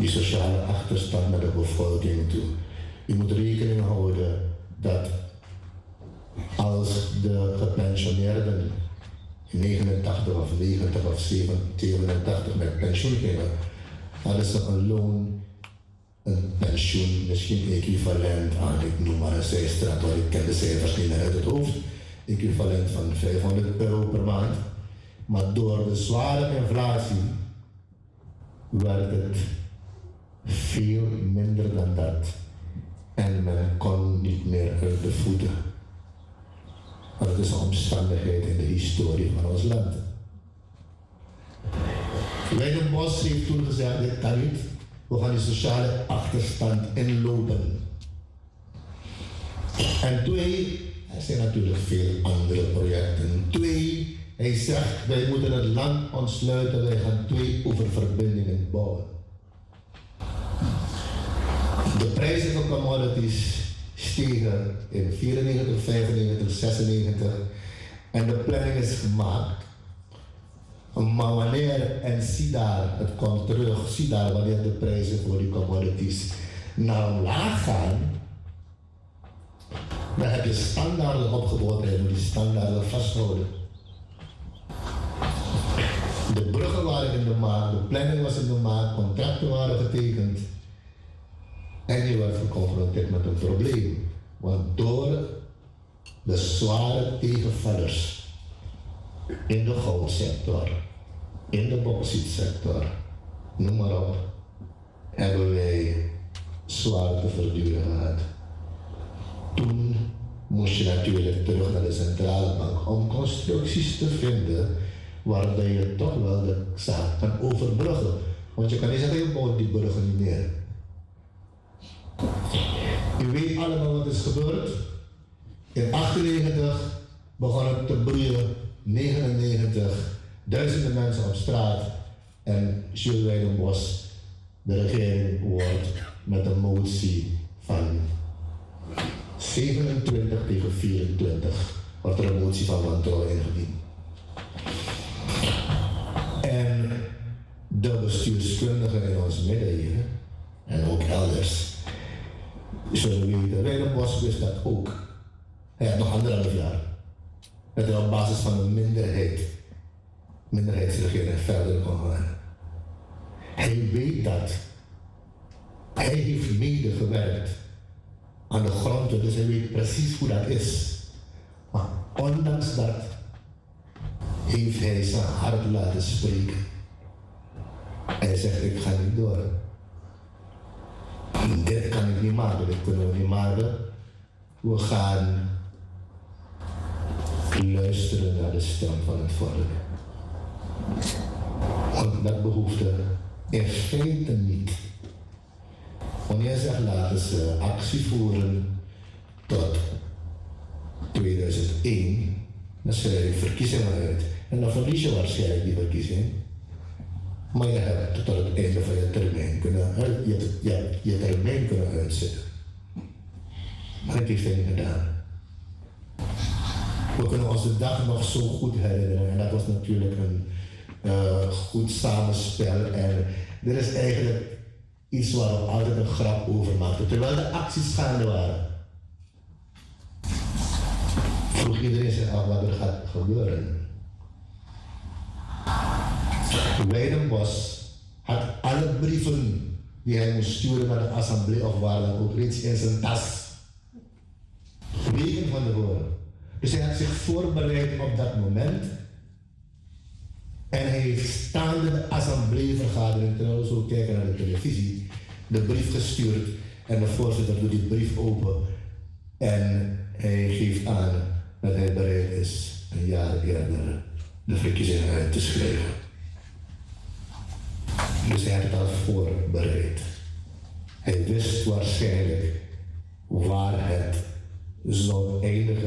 die sociale achterstand naar de bevolking toe. Je moet rekening houden dat als de gepensioneerden in 89 of 90 of 87 met pensioen gingen, hadden ze een loon, een pensioen, misschien equivalent aan, ik noem maar een zijstraat, want ik ken de cijfers niet uit het hoofd, equivalent van €500 per maand. Maar door de zware inflatie werd het veel minder dan dat. En men kon niet meer uit de voeten. Maar dat is een omstandigheid in de historie van ons land. Weidenbos heeft toen gezegd, dit kan niet. We gaan die sociale achterstand inlopen. En twee, er zijn natuurlijk veel andere projecten. Twee, hij zegt, wij moeten het land ontsluiten, wij gaan 2 oververbindingen bouwen. De prijzen van commodities stegen in 94, 95, 96 en de planning is gemaakt. Maar wanneer, en zie daar, het komt terug, zie daar wanneer de prijzen voor die commodities naar omlaag gaan, dan heb je standaarden opgebouwd en je moet die standaarden vasthouden. De bruggen waren in de maak, de planning was in de maak, contracten waren getekend. En je werd geconfronteerd met een probleem. Want door de zware tegenvallers in de goudsector, in de bauxietsector, noem maar op, hebben wij zwaar te verduren gehad. Toen moest je natuurlijk terug naar de centrale bank om constructies te vinden waarbij je toch wel de zaak kan overbruggen. Want je kan niet zeggen, je bouwt die bruggen niet meer. U weet allemaal wat is gebeurd. In 98 begon het te broeien, 99, duizenden mensen op straat en Jules Weidenbos, de regering, wordt met een motie van 27 tegen 24 wordt er een motie van wantrouwen ingediend. En de bestuurskundigen in ons midden hier, en ook elders, zullen weten, Weidenbos wist dat ook. Hij had nog 1,5 jaar. Dat hij op basis van een minderheidsregering verder kon gaan. Hij weet dat. Hij heeft medegewerkt aan de grondwet, dus hij weet precies hoe dat is. Maar ondanks dat heeft hij zijn hart laten spreken. Hij zegt, ik ga niet door. Dit kan ik niet maken, dit kunnen we niet maken. We gaan luisteren naar de stem van het volk. Want dat behoefte in feite niet. Wanneer zegt laten ze actie voeren tot 2001, dan schrijf je verkiezingen uit. En dan verlies je waarschijnlijk die verkiezing. Maar je hebt tot het einde van je termijn kunnen uitzetten. Maar dat heeft hij niet gedaan. We kunnen ons de dag nog zo goed herinneren. En dat was natuurlijk een goed samenspel. En er is eigenlijk iets waar we altijd een grap over maakten. Terwijl de acties gaande waren, vroeg iedereen zich af wat er gaat gebeuren. Weidenbos had alle brieven die hij moest sturen naar de assemblee of waar dan ook reeds in zijn tas. Weken van tevoren. Dus hij had zich voorbereid op dat moment. En hij heeft staande de assembleevergadering, terwijl we zo kijken naar de televisie, de brief gestuurd. En de voorzitter doet die brief open. En hij geeft aan dat hij bereid is een jaar eerder de verkiezingen uit te schrijven. Dus hij had het al voorbereid. Hij wist waarschijnlijk waar het zou eindigen.